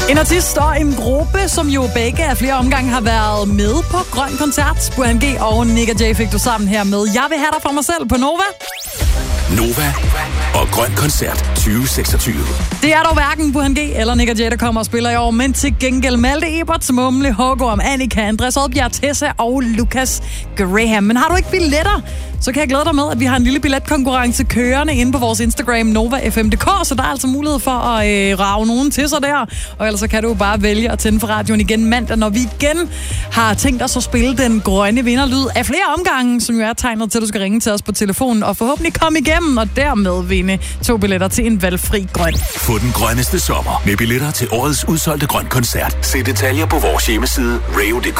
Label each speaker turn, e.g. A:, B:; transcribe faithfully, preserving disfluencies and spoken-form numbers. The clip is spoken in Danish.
A: En artist og en gruppe, som jo begge af flere omgange har været med på Grøn Koncert. Burhan G og Nik og Jay fik du sammen her med Jeg vil have dig for mig selv på Nova.
B: Nova og Grøn Koncert tyve seksogtyve.
A: Det er dog hverken Burhan G eller Nik og Jay, der kommer og spiller i år, men til gengæld Malte Ebert, Mumle, Hågård, Annika, Andreas Oddbjerg, Tessa og Lucas Graham. Men har du ikke billetter, så kan jeg glæde dig med, at vi har en lille billetkonkurrence kørende inde på vores Instagram Nova F M punktum d k, så der er altså mulighed for at øh, rage nogen til sig der. Og ellers så kan du bare vælge at tænde for radioen igen mandag, når vi igen har tænkt os at spille den grønne vinderlyd af flere omgange, som jo er tegnet til, at du skal ringe til os på telefonen og forhåbentlig komme igennem og dermed vinde to billetter til en valgfri grøn.
B: Få den grønneste sommer med billetter til årets udsolgte Grøn Koncert. Se detaljer på vores hjemmeside radio punktum d k.